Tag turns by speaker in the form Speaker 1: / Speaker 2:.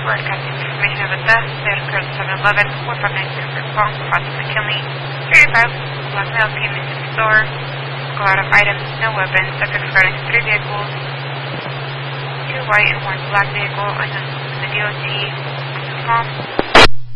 Speaker 1: broadcasting information of a theft that occurred at 7-Eleven, 4596 Palm, Crossing McKinley. 35 black male came into the store, took a lot of items, no weapons, subject regarding 3 vehicles, 2 white and 1 black vehicle, and the DOT Palm.